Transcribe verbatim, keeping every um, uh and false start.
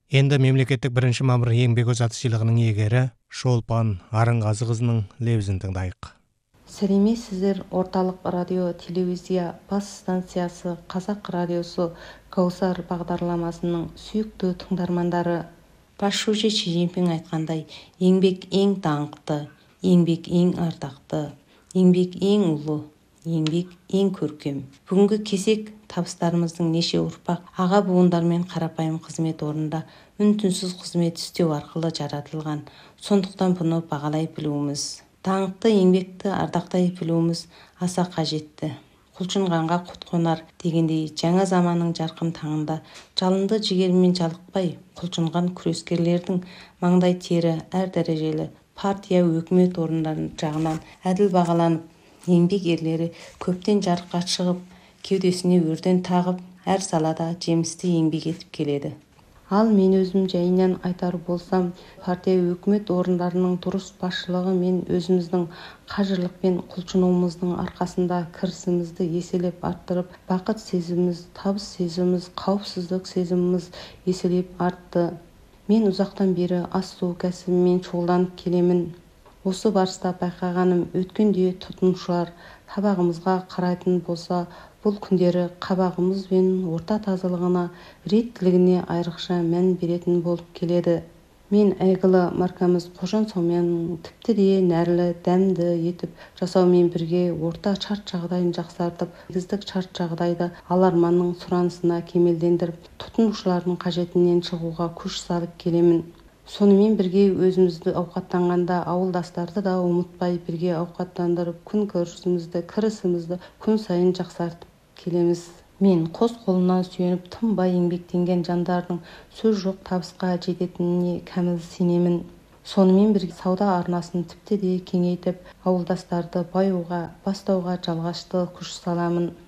Енді мемлекеттік бірінші мамыр еңбек озаты сыйлығының иегері Шолпан Арынғазықызының лебізін тыңдайық. Сәлеметсіздер. Орталық радио телевизия бас станциясы Қазақ радиосы Каусар бағдарламасының сүйікті тыңдармандары. Басшысы Ши Цзиньпин айтқандай, еңбек ең даңқты, еңбек ең ардақты, еңбек ең ұлы, еңбек ең көркем. Бүгінгі кесек табыстарымыздың неше ұрпақ аға буындармен қарапайым қызмет орнында үн-түнсіз қызмет істеу арқылы жаратылған. Сондықтан бұны бағалай білуіміз, даңқты еңбекті ардақтай білуіміз аса қажетті. Құлшынғанға құт қонар дегендей, жаңа заманның жарқын таңында жалынды жігермен жалықпай құлшынған күрескерлердің маңдай тері әр дәрежелі партия өкімет орындары жағынан әділ бағаланып, еңбек ерлері көптен жарыққа шығып, кеудесіне өрден тағып, әр салада жемісті еңбек етіп келеді. Ал мен өзім жайынан айтар болсам, партия өкімет орындарының дұрыс басшылығы мен өзіміздің қажырлық пен құлшынуымыздың арқасында кірісімізді еселеп арттырып, бақыт сезіміміз, табыс сезіміміз, қауіпсіздік сезіміміз еселеп артты. Мен ұзақтан бері ас-су кәсібімен шұғылданып келемін. Осы барыста байқағаным, өткенде тұтынушылар табағымызға қарайтын болса, бұл күндері қабағымыз бен орта тазалығына, реттілігіне айрықша мән беретін болып келеді. Мен әйгілі маркамыз Қожан Сауманның тіпті де нәрлі, дәмді етіп жасаумен бірге орта шарт жағдайын жақсартып, егіздік шарт жағдайды аларманның сұранысына кемелдендіріп, тұтынушылардың қажетінен шығуға күш салып келемін. Сонымен бірге өзімізді ауқаттанғанда ауылдастарды да ұмытпай бірге ауқаттандырып, күн көрісімізді, кірісімізді күн сайын жақсартып келеміз. Мен қос қолына сүйеніп тынбай еңбектенген жандардың сөз жоқ табысқа жететініне кәміл сенемін. Сонымен бірге сауда арнасын тіпті де кеңейтіп, ауылдастарды баюға, бастауға жалғашты күш саламын.